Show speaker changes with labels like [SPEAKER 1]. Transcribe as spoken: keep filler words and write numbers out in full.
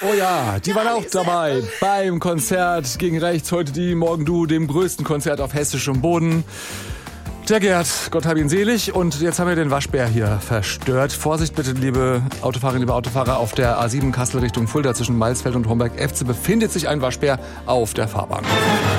[SPEAKER 1] Oh ja, die waren auch dabei beim Konzert gegen rechts. Heute die, morgen du, dem größten Konzert auf hessischem Boden. Der Gerd, Gott hab ihn selig. Und jetzt haben wir den Waschbär hier verstört. Vorsicht bitte, liebe Autofahrerinnen, liebe Autofahrer. Auf der A sieben Kassel Richtung Fulda zwischen Maisfeld und Homberg-Efze befindet sich ein Waschbär auf der Fahrbahn.